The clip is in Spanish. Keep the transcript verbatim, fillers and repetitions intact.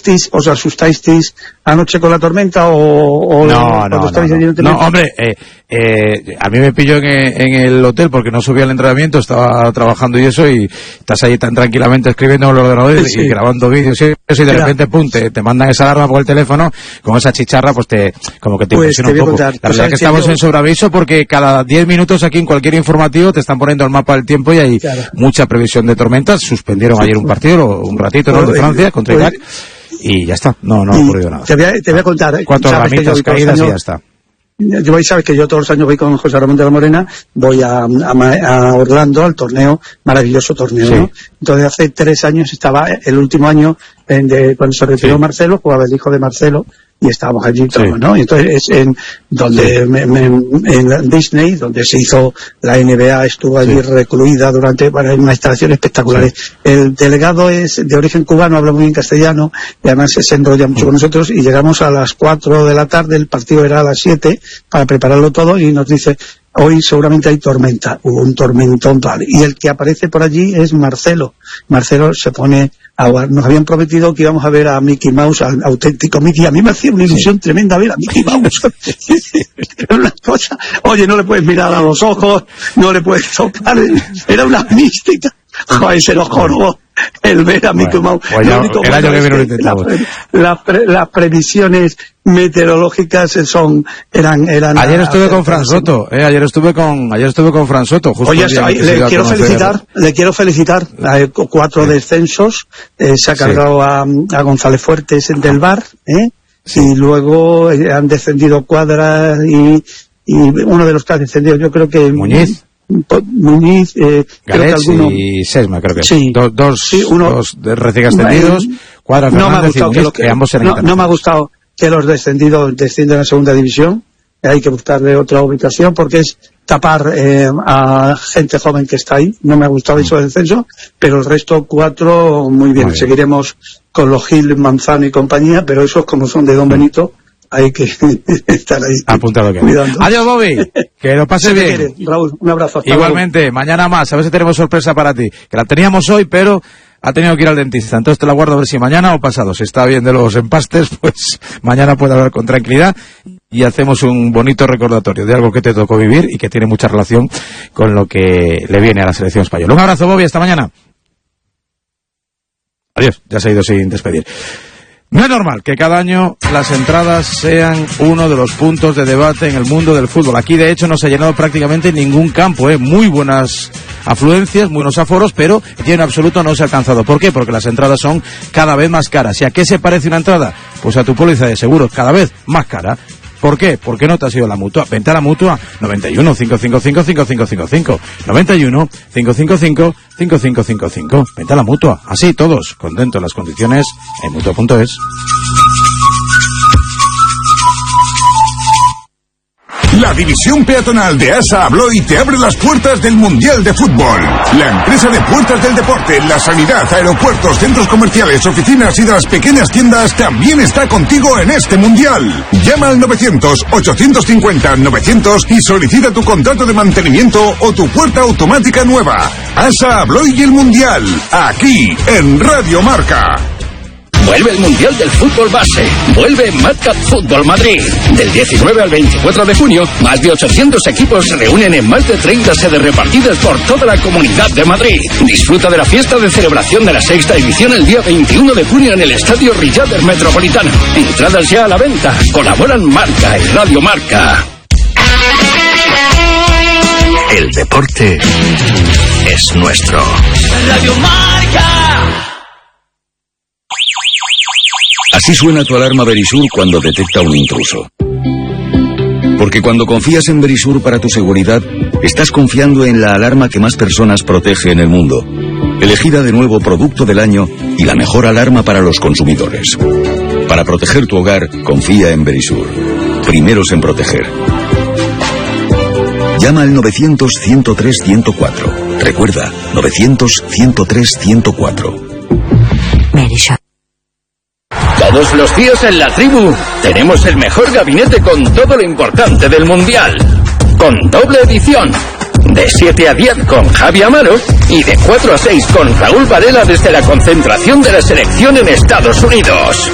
¿Visteis, os asustasteis anoche con la tormenta o, o no, no, no, no. no, hombre, eh, eh, a mí me pilló en, en el hotel porque no subí al entrenamiento, estaba trabajando y eso, y estás ahí tan tranquilamente escribiendo en el ordenador y, sí. y grabando vídeos y eso, y de Mira, repente, pum, te, te mandan esa alarma por el teléfono, con esa chicharra, pues te, como que te pues impresiona te un poco. Contar, la verdad es que estamos yo... en sobreaviso porque cada diez minutos aquí en cualquier informativo te están poniendo el mapa del tiempo y hay claro. mucha previsión de tormentas. Suspendieron sí, ayer un partido, un ratito, ¿no? De Francia, contra Irak. Y ya está, no, no ha ocurrido nada. Te voy a, te voy a contar. Cuatro ramitas caídas años, y ya está. Yo sabes que yo todos los años voy con José Ramón de la Morena, voy a, a, a Orlando al torneo, maravilloso torneo, sí. ¿no? Entonces hace tres años estaba, el último año, en de, cuando se retiró sí. Marcelo, jugaba el hijo de Marcelo, y estábamos allí todos, sí. ¿no? Y entonces es en donde sí. me, me, en Disney, donde se hizo la N B A, estuvo allí sí. recluida durante, bueno, en una instalación espectacular. Sí. El delegado es de origen cubano, habla muy bien castellano, y además se enrolla mucho sí. con nosotros, y llegamos a las cuatro de la tarde, el partido era a las siete, para prepararlo todo, y nos dice, hoy seguramente hay tormenta, hubo un tormentón tal, y el que aparece por allí es Marcelo. Marcelo se pone a, nos habían prometido que íbamos a ver a Mickey Mouse, al auténtico Mickey. A mí me hacía una ilusión sí. tremenda ver a Mickey Mouse. Era una cosa, oye, no le puedes mirar a los ojos, no le puedes tocar, era una mística. Joder, se nos jorobó el ver a Mickey Mouse. Bueno, lo único el año que viene lo intentamos. Las pre, la previsiones meteorológicas son eran eran ayer estuve con Fran Soto eh, ayer estuve con ayer estuve con Fran Soto justo Oye, le, le quiero felicitar le quiero felicitar a cuatro sí. descensos eh, se ha cargado sí. a, a González Fuertes del Bar eh, sí. y luego eh, han descendido Cuadras y, y uno de los que ha descendido yo creo que Muñiz Muñiz, eh, creo que alguno... y Sesma, creo que sí, dos, dos, sí, uno, dos recién ascendidos, Cuadra no Fernández me ha gustado y Muñiz, que, que, que ambos eran no, no me ha gustado que los descendidos desciendan a segunda división, hay que buscarle otra ubicación porque es tapar eh, a gente joven que está ahí, no me ha gustado eso del descenso, pero el resto cuatro muy bien, muy bien. Seguiremos con los Gil, Manzano y compañía, pero esos como son de Don Benito, hay que estar ahí apuntado que cuidando. Adiós, Bobby, que lo pases bien. Quiere. Raúl, un abrazo. Igualmente, luego. Mañana más, a ver si tenemos sorpresa para ti, que la teníamos hoy, pero ha tenido que ir al dentista, entonces te la guardo a ver si mañana o pasado, si está bien de los empastes, pues mañana puede hablar con tranquilidad y hacemos un bonito recordatorio de algo que te tocó vivir y que tiene mucha relación con lo que le viene a la selección española. Un abrazo, Bobby, hasta mañana. Adiós, ya se ha ido sin despedir. No es normal que cada año las entradas sean uno de los puntos de debate en el mundo del fútbol. Aquí, de hecho, no se ha llenado prácticamente ningún campo, ¿eh? Muy buenas afluencias, muy buenos aforos, pero lleno absoluto no se ha alcanzado. ¿Por qué? Porque las entradas son cada vez más caras. ¿Y a qué se parece una entrada? Pues a tu póliza de seguros, cada vez más cara. ¿Por qué? ¿Por qué no te has ido a la Mutua? Vente a la Mutua, noventa y uno, cinco cinco cinco, cinco cinco cinco cinco, noventa y uno, cinco cinco cinco, cinco cinco cinco cinco. Vente a la Mutua, así todos, contentos. Las condiciones en mutua punto es. La división peatonal de ASA Abloy te abre las puertas del Mundial de Fútbol. La empresa de puertas del deporte, la sanidad, aeropuertos, centros comerciales, oficinas y de las pequeñas tiendas también está contigo en este Mundial. Llama al novecientos, ochocientos cincuenta, novecientos y solicita tu contrato de mantenimiento o tu puerta automática nueva. ASA Abloy y el Mundial, aquí en Radio Marca. Vuelve el Mundial del Fútbol Base. Vuelve Madcap Fútbol Madrid. Del diecinueve al veinticuatro de junio, más de ochocientos equipos se reúnen en más de treinta sedes repartidas por toda la Comunidad de Madrid. Disfruta de la fiesta de celebración de la sexta edición el día veintiuno de junio en el Estadio Riader Metropolitano. Entradas ya a la venta. Colaboran Marca y Radio Marca. El deporte es nuestro. Radio Marca. Así suena tu alarma Verisur cuando detecta un intruso. Porque cuando confías en Verisur para tu seguridad, estás confiando en la alarma que más personas protege en el mundo. Elegida de nuevo producto del año y la mejor alarma para los consumidores. Para proteger tu hogar, confía en Verisur. Primeros en proteger. Llama al novecientos, ciento tres, ciento cuatro. Recuerda, novecientos, ciento tres, ciento cuatro. Verisur. Todos los días en la tribu tenemos el mejor gabinete con todo lo importante del Mundial. Con doble edición. De siete a diez con Javi Amaro y de cuatro a seis con Raúl Varela desde la concentración de la selección en Estados Unidos.